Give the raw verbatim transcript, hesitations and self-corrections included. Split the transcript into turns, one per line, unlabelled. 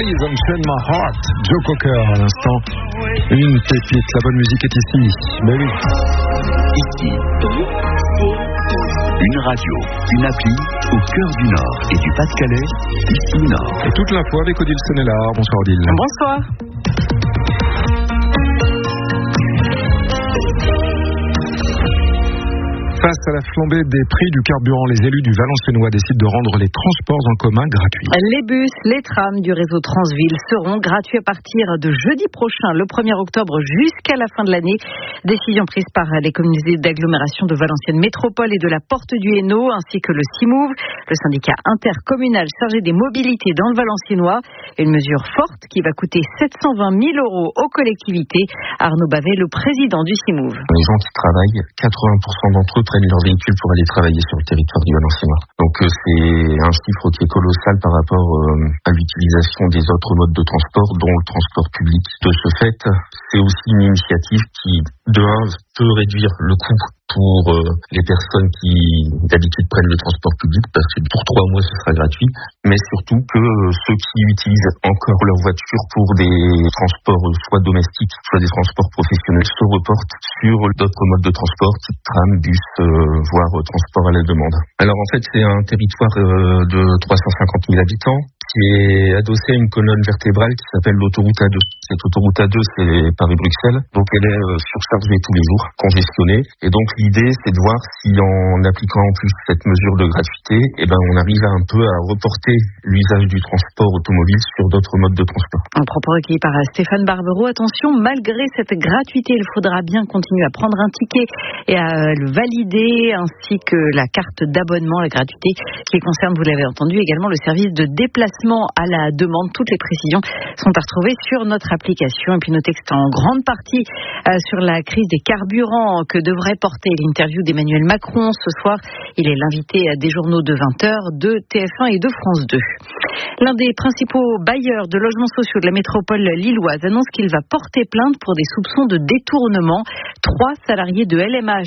Please Unchain My Heart. Joe Cocker à l'instant. Une pépite, la bonne musique est ici. Mais oui.
Ici, une radio, une appli au cœur du Nord et du Pas-de-Calais, ici Nord.
Et toute l'info avec Odile Senelard. Bonsoir Odile.
Bonsoir.
Face à la flambée des prix du carburant, les élus du Valenciennois décident de rendre les transports en commun gratuits.
Les bus, les trams du réseau Transville seront gratuits à partir de jeudi prochain, le premier octobre, jusqu'à la fin de l'année. Décision prise par les communautés d'agglomération de Valenciennes Métropole et de la Porte du Hainaut, ainsi que le CIMOUV, le syndicat intercommunal chargé des mobilités dans le Valenciennois. Une mesure forte qui va coûter sept cent vingt mille euros aux collectivités. Arnaud Bavet, le président du CIMOUV.
Les gens qui travaillent, quatre-vingts pour cent d'entre eux prennent leur véhicule pour aller travailler sur le territoire du Valenciennois. Donc euh, c'est un chiffre qui est colossal par rapport euh, à l'utilisation des autres modes de transport, dont le transport public. De ce fait, c'est aussi une initiative qui, de un, peut réduire le coût pour euh, les personnes qui d'habitude prennent le transport public, parce que pour trois mois ce sera gratuit, mais surtout que euh, ceux qui utilisent encore leur voiture pour des transports euh, soit domestiques, soit des transports professionnels, se reportent sur d'autres modes de transport, type tram, bus, euh, voire euh, transport à la demande. Alors en fait c'est un territoire euh, de trois cent cinquante mille habitants, qui est adossé à une colonne vertébrale qui s'appelle l'autoroute A deux. Cette autoroute A deux, c'est Paris-Bruxelles, donc elle est euh, surchargée tous les jours, congestionnée. Et donc l'idée, c'est de voir si en appliquant en plus cette mesure de gratuité, eh ben, on arrive un peu à reporter l'usage du transport automobile sur d'autres modes de transport.
Un propos recueilli par Stéphane Barbero. Attention, malgré cette gratuité, il faudra bien continuer à prendre un ticket et à le valider, ainsi que la carte d'abonnement, la gratuité, qui concerne, vous l'avez entendu, également le service de déplacement à la demande. Toutes les précisions sont à retrouver sur notre application. Et puis notez que c'est en grande partie euh, sur la crise des carburants que devrait porter l'interview d'Emmanuel Macron ce soir. Il est l'invité des journaux de vingt heures de T F un et de France deux. L'un des principaux bailleurs de logements sociaux de la métropole lilloise annonce qu'il va porter plainte pour des soupçons de détournement. Trois salariés de L M H